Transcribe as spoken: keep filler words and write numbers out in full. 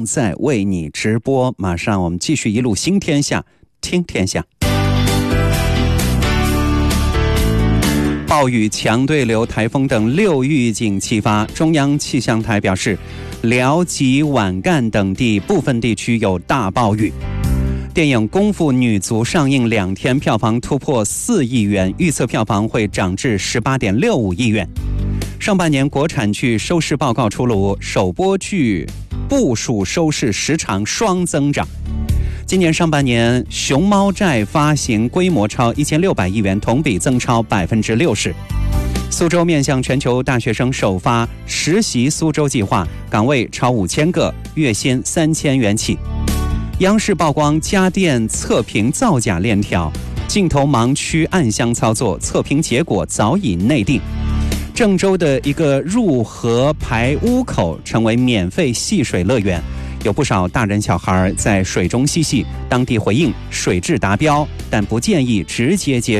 正在为你直播。马上我们继续一路新天下，听天下。暴雨、强对流、台风等六预警齐发，中央气象台表示，辽吉、皖赣等地部分地区有大暴雨。电影《功夫》女足上映两天，票房突破四亿元，预测票房会涨至十八点六五亿元。上半年国产剧收视报告出炉，首播剧部数收视时长双增长。今年上半年，熊猫债发行规模超一千六百亿元，同比增超百分之六十。苏州面向全球大学生首发实习苏州计划，岗位超五千个，月薪三千元起。央视曝光家电测评造假链条，镜头盲区暗箱操作，测评结果早已内定。郑州的一个入河排污口成为免费戏水乐园，有不少大人小孩在水中嬉戏，当地回应水质达标，但不建议直接接